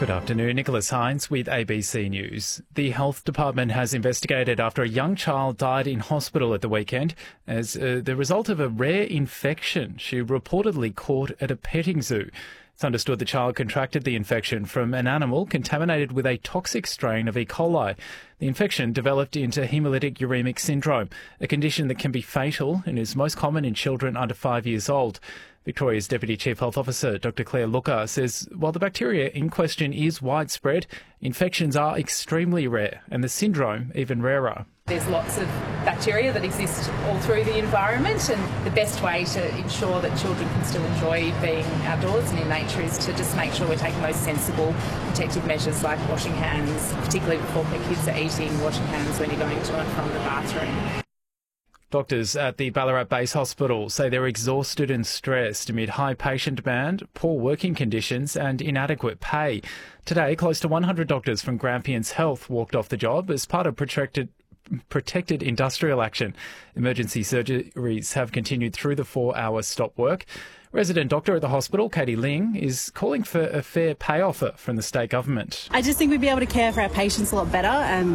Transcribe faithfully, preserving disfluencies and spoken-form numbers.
Good afternoon, Nicholas Hines with A B C News. The Health Department has investigated after a young child died in hospital at the weekend as uh, the result of a rare infection she reportedly caught at a petting zoo. It's understood the child contracted the infection from an animal contaminated with a toxic strain of E. coli. The infection developed into hemolytic uremic syndrome, a condition that can be fatal and is most common in children under five years old. Victoria's Deputy Chief Health Officer, Doctor Claire Looker, says while the bacteria in question is widespread, infections are extremely rare and the syndrome even rarer. There's lots of bacteria that exist all through the environment, and the best way to ensure that children can still enjoy being outdoors and in nature is to just make sure we're taking those sensible protective measures like washing hands, particularly before the kids are eating, washing hands when you're going to and from the bathroom. Doctors at the Ballarat Base Hospital say they're exhausted and stressed amid high patient demand, poor working conditions and inadequate pay. Today, close to one hundred doctors from Grampians Health walked off the job as part of protected protected industrial action. Emergency surgeries have continued through the four-hour stop work. Resident doctor at the hospital, Katie Ling, is calling for a fair pay offer from the state government. I just think we'd be able to care for our patients a lot better and